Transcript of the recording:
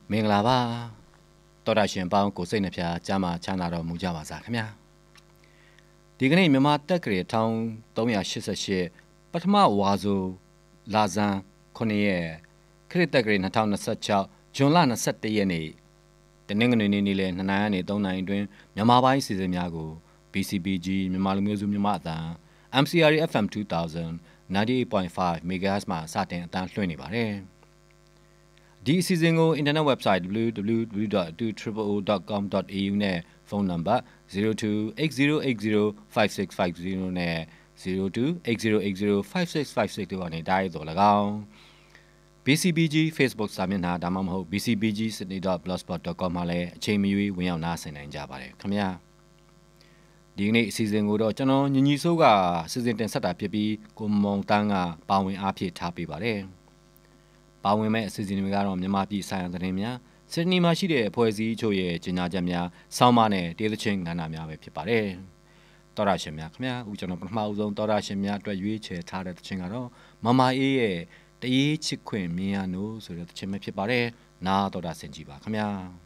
မင်္ဂလာပါတော်ရရှင်ပေါင်းကိုစိတ်နှဖျားကျမ်းမာချမ်းသာတော်မူကြပါစားခင်ဗျာဒီကနေ့မြန်မာတက္ကရာ1388ပထမဝါဆိုလာဇန်9ရက်ခရစ်တက္ကရာ2026ဇွန်လ21ရက်နေ့တနင်္ဂနွေနေ့နေ့လယ်2နာရီကနေ3နာရီအတွင်းမြန်မာပိုင်းစီစဉ်များကို BCBG မြန်မာလူမျိုးစုမြန်မာအသံ MCR FM 2000 98.5 MHz မှာစတင်အသံလွှင့်နေပါတယ်ဒီအစီအစဉ်ကို internet website www.200.com.au နဲ့ဖုန်းနံပါတ်0280805650နဲ့0280805656တို့ကနေတိုက်ရိုက်တော်၎င်း BCBG Facebook စာမျက်နှာဒါမှမဟုတ် bcbgsydney.blogspot.com မှာလည်းအချိန်မရွေးဝင်ရောက်နားဆင်နိုင်ကြပါတယ်ခင်ဗျာဒီကနေ့အစီအစဉ်ကိုတော့ကျွန်တော်ညီညီစိုးကစီစဉ်တင်ဆက်တာဖြစ်ပြီးကိုမောင်တန်းကပါဝင်အားဖြည့်ထားပေးပါတယ်ပါဝင်မဲ့အစီအစဉ်တွေကတော့မြန်မာပြည်ဆိုင်ရာသတင်းများစစ်ဒနီမှာရှိတဲ့အဖွဲ့အစည်းအချို့ရဲ့ကြေညာချက်များဆောင်းပါးနဲ့တေးသချင်းကဏ္ဍများပဲဖြစ်ပါတယ်တော်ရရှင်များခင်ဗျာအခုကျွန်တော်ပထမဦးဆုံးတော်ရရှင်များအတွက်ရွေးချယ်ထားတဲ့သချင်းကတော့မမအေးရဲ့တရေးချစ်ခွင့်မြင်ရနို့ဆိုတဲ့သချင်းပဲဖြစ်ပါတယ်နားတော်တာဆင်ကြည့်ပါခင်ဗျာ